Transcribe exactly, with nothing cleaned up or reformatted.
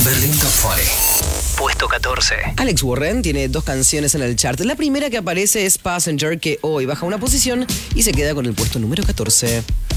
Berlín Top cuarenta. Puesto catorce. Alex Warren tiene dos canciones en el chart. La primera que aparece es Passenger, que hoy baja una posición y se queda con el puesto número catorce.